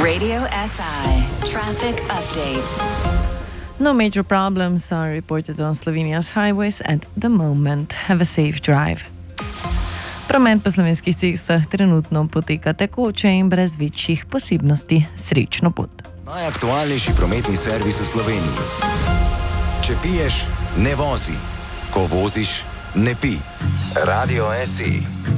Radio SI Traffic Update. No major problems are reported on Slovenia's highways at the moment. Have a safe drive. Promet po slovenskih cestah trenutno poteka tekoče in brez večjih posebnosti. Srečno pot. Najaktualnejši prometni servis v Sloveniji. Če piješ, ne vozi. Ko voziš, ne pi. Radio SI.